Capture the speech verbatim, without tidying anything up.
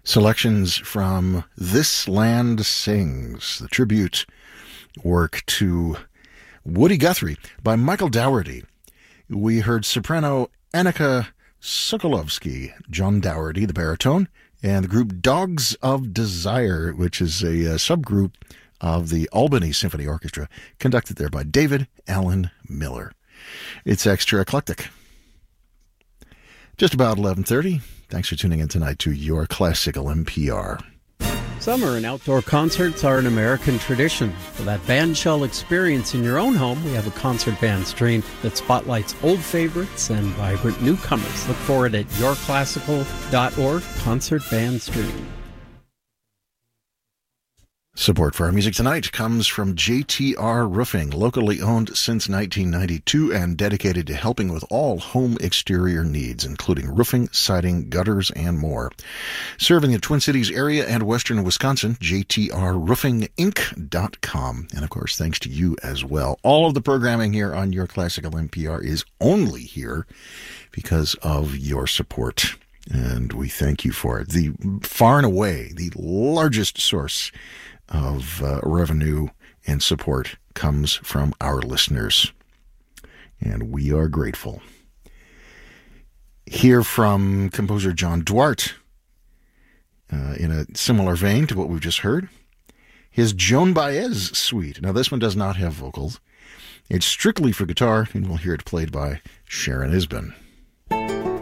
Selections from This Land Sings, the tribute work to Woody Guthrie by Michael Dougherty. We heard soprano Annika Sokolovsky, John Dougherty, the baritone, and the group Dogs of Desire, which is a, a subgroup of the Albany Symphony Orchestra, conducted there by David Allen Miller. It's extra eclectic. Just about eleven thirty. Thanks for tuning in tonight to Your Classical N P R. Summer and outdoor concerts are an American tradition. For that bandshell experience in your own home, we have a concert band stream that spotlights old favorites and vibrant newcomers. Look for it at your classical dot org, Concert Band Stream. Support for our music tonight comes from J T R Roofing, locally owned since nineteen ninety-two and dedicated to helping with all home exterior needs, including roofing, siding, gutters, and more. Serving the Twin Cities area and western Wisconsin, J T R roofing inc dot com. And of course, thanks to you as well. All of the programming here on Your Classical N P R is only here because of your support. And we thank you for it. The far and away, the largest source of uh, revenue and support comes from our listeners, and we are grateful. Hear from composer John Duarte uh, in a similar vein to what we've just heard. His Joan Baez suite. Now, this one does not have vocals. It's strictly for guitar, and we'll hear it played by Sharon Isbin.